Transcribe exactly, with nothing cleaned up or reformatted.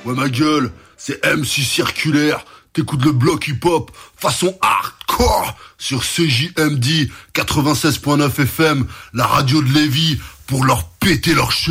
Ouais ma gueule, c'est M C Circulaire. T'écoutes le bloc hip-hop façon hardcore sur C J M D quatre-vingt-seize point neuf F M, la radio de Lévis, pour leur péter leur cheveux.